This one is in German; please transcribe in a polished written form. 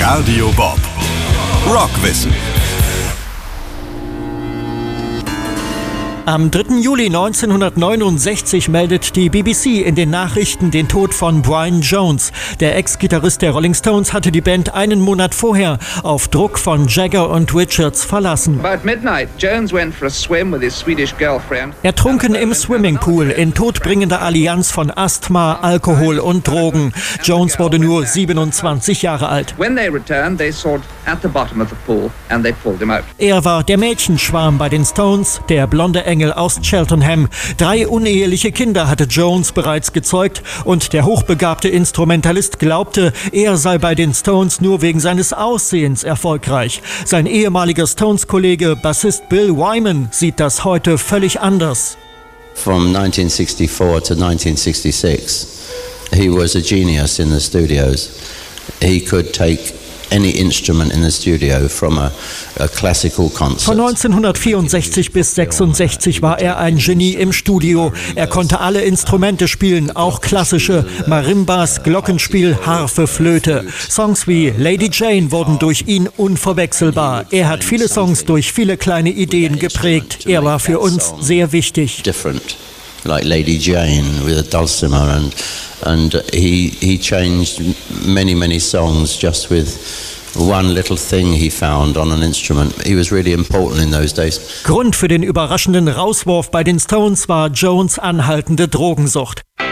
Radio Bob. Rockwissen. Am 3. Juli 1969 meldet die BBC in den Nachrichten den Tod von Brian Jones. Der Ex-Gitarrist der Rolling Stones hatte die Band einen Monat vorher auf Druck von Jagger und Richards verlassen. Ertrunken im Swimmingpool in todbringender Allianz von Asthma, Alkohol und Drogen. Jones wurde nur 27 Jahre alt. Er war der Mädchenschwarm bei den Stones, der blonde Engel aus Cheltenham. 3 uneheliche Kinder hatte Jones bereits gezeugt und der hochbegabte Instrumentalist glaubte, er sei bei den Stones nur wegen seines Aussehens erfolgreich. Sein ehemaliger Stones-Kollege, Bassist Bill Wyman, sieht das heute völlig anders. From 1964 to 1966, he was a genius in the studios. He could take any instrument in the studio from a classical concert. Von 1964 bis 1966 war er ein Genie im Studio. Er konnte alle Instrumente spielen, auch klassische, Marimbas, Glockenspiel, Harfe, Flöte. Songs wie Lady Jane wurden durch ihn unverwechselbar. Er hat viele Songs durch viele kleine Ideen geprägt. Er war für uns sehr wichtig. Different, like Lady Jane with a dulcimer, and he changed many songs just with one little thing he found on an instrument. He was really important in those days. Grund für den überraschenden Rauswurf bei den Stones war Jones' anhaltende Drogensucht.